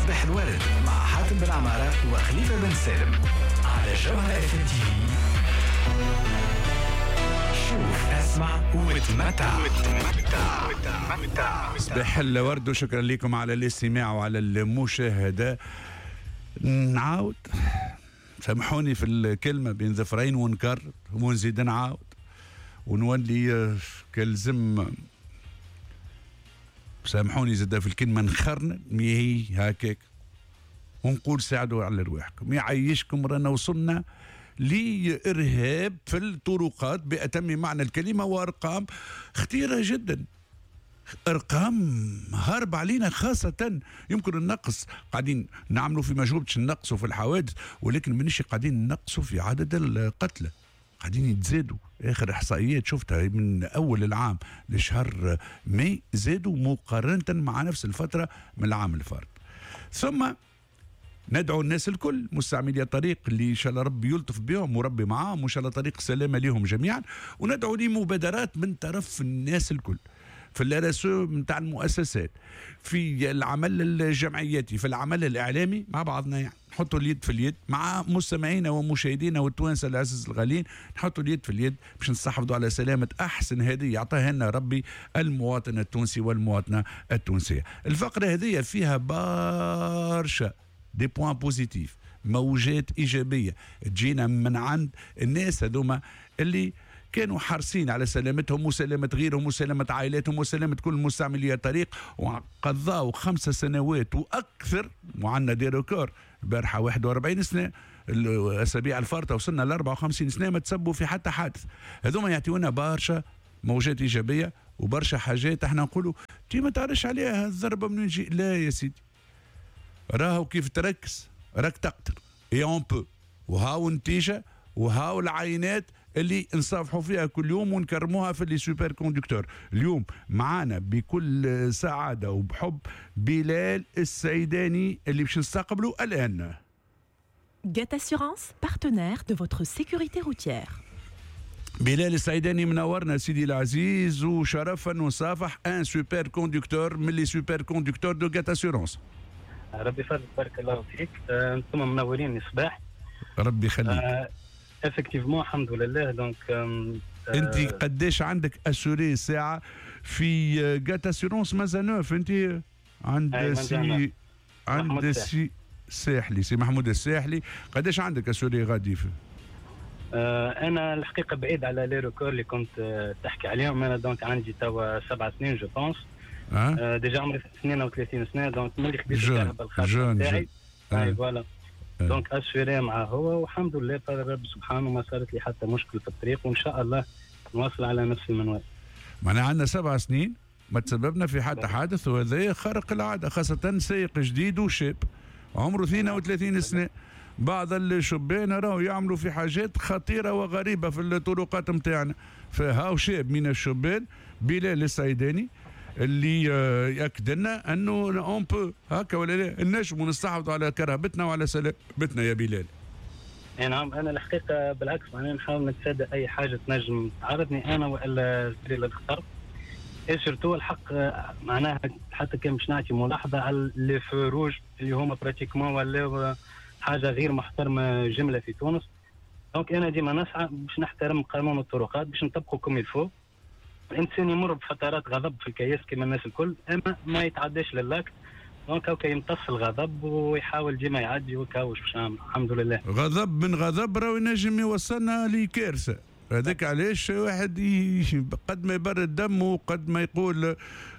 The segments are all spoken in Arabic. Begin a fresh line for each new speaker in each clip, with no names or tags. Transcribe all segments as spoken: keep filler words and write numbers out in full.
صباح الورد مع حاتم بن عمارة وخليفة بن سالم على جوهرة اف ام تي في. شوف اسمع وتمتع.
صباح الورد وشكرا لكم على الاستماع وعلى المشاهدة. نعاود سامحوني في الكلمة بين ظفرين ونكر ونزيد نعاود ونولي كالزم، سامحوني زاد في الكلمة نخرن ميهي هكاك ونقول ساعدوا على رواحكم يعيشكم. رانا وصلنا لإرهاب في الطرقات بأتم معنى الكلمة، وأرقام خطيرة جدا، ارقام هارب علينا، خاصه يمكن النقص قاعدين نعملوا في مجهود باش نقصوا في الحوادث، ولكن مانيش قاعدين نقصوا في عدد القتلى، قاعدين يتزادوا. اخر احصائيات شفتها من اول العام لشهر ماي زادوا مقارنه مع نفس الفتره من العام الفارط. ثم ندعو الناس الكل مستعملي الطريق اللي ان شاء الله ربي يلطف بهم وربي معاهم وان شاء الله طريق سلامه لهم جميعا، وندعو لمبادرات من طرف الناس الكل في الرسو نتاع المؤسسات، في العمل الجمعياتي، في العمل الاعلامي مع بعضنا، يعني نحطوا اليد في اليد مع مستمعينا ومشاهدينا والتوانسه العزيز الغاليين، نحطوا اليد في اليد باش نستحفظوا على سلامه احسن هديه يعطيها لنا ربي المواطن التونسي والمواطنه التونسيه. الفقره هذه فيها برشا دي بوان بوزيتيف، موجات ايجابيه تجينا من عند الناس هذوما اللي كانوا حريصين على سلامتهم وسلامة غيرهم وسلامة عائلاتهم وسلامة كل مستعملي الطريق، وقضاوا خمس سنوات وأكثر، وعندنا دي ريكور البارحة واحد وأربعين سنة، الأسابيع الفارطة وصلنا ل أربعة وخمسين سنة ما تسبوا في حتى حادث. هذوما يعطيونا برشا موجات إيجابية وبرشا حاجات احنا نقولوا تي ما تعرفش عليها الضربة من نجي، لا يا سيدي راهو كيف تركز راك تقتل اي اون بو، وهاو النتيجة وهاو العينات اللي نصافحوا فيها كل يوم ونكرموها في اللي سوبر كوندكتور. اليوم معانا بكل سعادة وبحب بلال السيداني اللي باش نستقبلوا الآن.
Get Assurance, partenaire de votre sécurité routière.
بلال السيداني منورنا سيدي العزيز وشرفا وصافح ان سوبر كوندكتور من لي سوبر كوندكتور دو Get Assurance.
ربي يفرج بارك الله فيك. انتم منورين الصباح.
ربي يخليك.
افكتيفمون الحمد لله. دونك
انت قداش عندك اسوري ساعه في جات اسيرونس مازانوف؟ انت عند سي عند سي الساحلي، سي محمود الساحلي، قداش عندك اسوري غادي في؟
آه انا الحقيقه بعيد على لي ريكور اللي كنت آه تحكي عليهم. انا دونك عندي توا سبع سنين جو بونس. آه ديجا عمري اثنين وثلاثين سنه، دونك ملي خديت الكهرباء الخاصه تاعي اي فوالا دونك اسفيري معاه هو، والحمد لله قال الرب سبحانه ما صارت لي حتى مشكل في الطريق، وان شاء الله نواصل على نفس المنوال.
معناها عندنا سبع سنين ما تسببنا في حتى حادث، وهذا خارق العاده، خاصه سائق جديد وشاب عمره اثنين وثلاثين سنه. بعض الشبان راهو يعملوا في حاجات خطيره وغريبه في الطرقات نتاعنا، فهاو شاب من الشبان بلال السيداني اللي ياكد لنا انه اون بو هكا ولا لا نجموا نستحوذوا على كرامتنا وعلى سلامتنا يا بلال.
اي نعم. انا الحقيقه بالعكس معناها نحاول نتفادى اي حاجه تنجم تعرضني انا والا الدليل الخطر. اي سورتو الحق معناها حتى كان باش نعطي ملاحظه على لي فو روج اللي هما براتيكمون ولاو حاجه غير محترمه جمله في تونس. دونك انا ديما نسعى باش نحترم قانون الطرقات باش نطبقه كوم يلفو. الانسان يمر بفترات غضب في الكياس كما الناس الكل، اما ما يتعداش للاكت. دونك هكا يمتص الغضب ويحاول ديما يعدي وكاوش باش نعمل. الحمد لله. غضب
من غضب راهو ينجم يوصلنا لكارثه، هذاك علاش واحد قد ما يبرد دمه قد ما يقول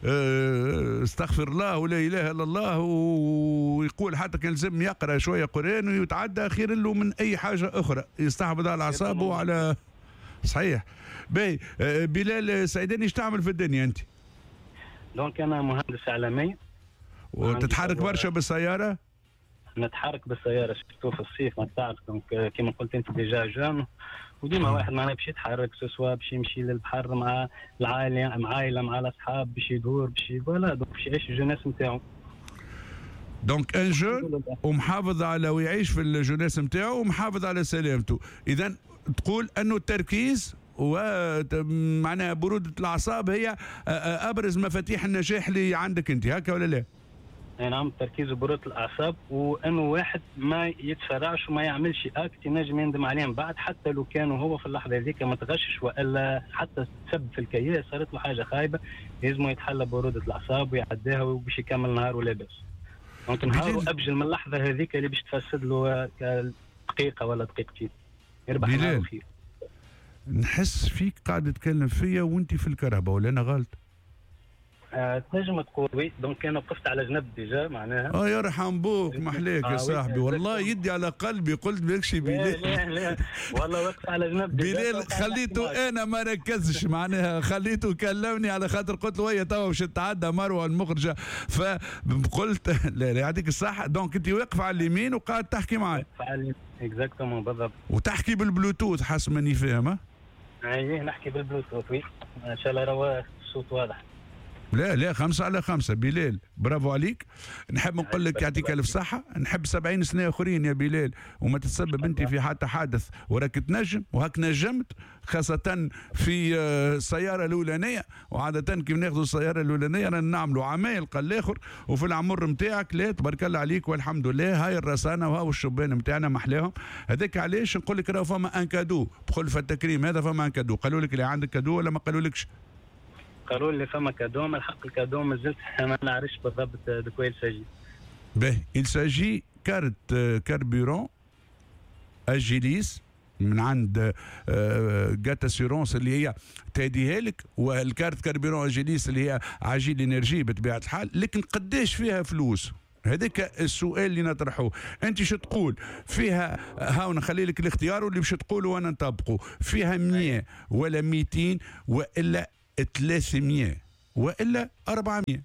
استغفر الله ولا اله الا الله، ويقول حتى كان لازم يقرا شويه قران ويتعدى خير له من اي حاجه اخرى، يستحفظ على اعصابه وعلى صحيح. باهي بلال سيداني ايش تعمل في الدنيا انت؟
دونك انا مهندس اعلامي.
وتتحرك برشا بالسياره؟
نتحرك بالسياره شفتو في الصيف ما تعرف. دونك كيما قلت انت ديجا جون، وديما واحد معناها باش يتحرك سواء باش يمشي للبحر مع العائله مع عائله مع الاصحاب، باش يدور باش فوالا دونك باش يعيش الجوناس نتاعو.
دونك ان جون ومحافظ على ويعيش في الجوناس نتاعو ومحافظ على سلامته. اذا تقول انه التركيز ومعناها برودة الأعصاب هي أبرز مفاتيح النجاح اللي عندك أنت، هكا ولا لا؟
اي نعم، التركيز وبرودة الاعصاب، وانه واحد ما يتسرعش وما يعملش اكت ينجم يندم عليه من بعد، حتى لو كانوا هو في اللحظه هذيك ما تغشش والا حتى تسب في الكياس صارت له حاجه خايبه، لازم يتحلى ببروده الاعصاب ويعديها وباش يكمل نهاره لاباس. ممكن نهاره ابجل من اللحظه هذيك اللي باش تفسد له دقيقه ولا دقيقتين يربح نهاره فيه.
نحس فيك قاعد تتكلم فيا وانت في الكهرباء، ولا انا غلط؟
آه، تنجم تقول وي، دونك انا وقفت على جنب ديجا معناها.
اه يرحم بوك، محليك يا صاحبي، والله يدي على قلبي، قلت ماكش بلال.
لا لا والله وقفت على جنب
بلال خليته انا ما ركزش معناها، خليته كلمني على خاطر قلت له هي توا باش تتعدى مروه المخرجه، فقلت لا لا يعطيك الصحه. دونك انت واقف على اليمين وقاعد تحكي معي.
اكزاكتومون بالضبط.
وتحكي بالبلوتوث حسب ماني فاهم.
اي نحكي بالبلوتوث وي، ان شاء الله راه الصوت واضح.
لا لا خمسة على خمسة بلال، برافو عليك. نحب نقول لك يعطيك ألف صحة، نحب سبعين سنة آخرين يا بلال وما تتسبب أنت في حتى حادث، وراك تنجم وهاك نجمت، خاصة في السيارة الأولانية. وعادة كي ناخذوا السيارة الأولانية رانا نعملوا عمايل قال الآخر، وفي العمر نتاعك لا تبارك الله عليك والحمد لله. هاي الرسانة وهاو الشبان نتاعنا محلاهم. هذاك علاش نقول لك راه فما ان كادو بخلف التكريم هذا، فما ان كادو. قالوا لك اللي عندك كادو ولا ما قالوا لكش؟
قالوا لي فما كادو، من الحق الكادو ما زلت ما نعرفش بالضبط بكوا يلساجي.
باهي يلساجي كارت كاربيرون اجيليس من عند جات اسيرونس اللي هي تهديها لك، والكارت كاربيرون اجيليس اللي هي عجيل انرجي بطبيعه الحال. لكن قداش فيها فلوس؟ هذاك السؤال اللي نطرحوه. انت شو تقول فيها؟ هاو نخلي لك الاختيار واللي باش تقوله وانا نطبقه. فيها مية ولا ميتين والا ثلاثمية والا أربعمية؟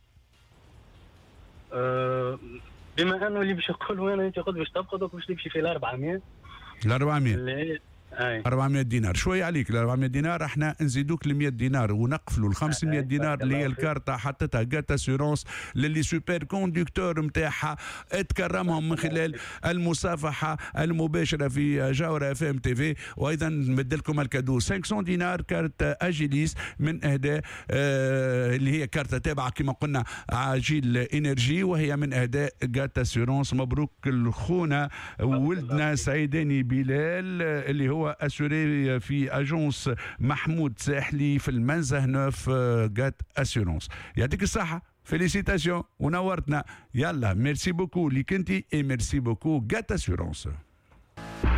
أه بما انه اللي باش نقول انا انت قلت باش تبقى دوك باش نمشي في ال أربعمية.
ال أربعمية
أي.
أربعمية دينار شويه عليك. ال أربعمية دينار احنا نزيدوك ل مية دينار ونقفلوا ال خمسمية دينار اللي هي الكارطه حطتها جات اسيرونس للي سوبر كوندكتور نتاعها تكرمهم من خلال المصافحه المباشره في جوهره اف ام تي في. وايضا نمد لكم الكادو خمسمية دينار كارت اجيليس من اهداء آه اللي هي كارته تابعه كما قلنا عجيل انرجي، وهي من اهداء جات اسيرونس. مبروك الخونه ولدنا سعيداني بلال اللي هو اسوري في اجونس محمود ساحلي في المنزه نوف جات اسيرونس. يعطيك الصحه، فيليسيتاسيون ونورتنا. يلا ميرسي بوكو ليك انتي، اي ميرسي بوكو جات اسيرونس.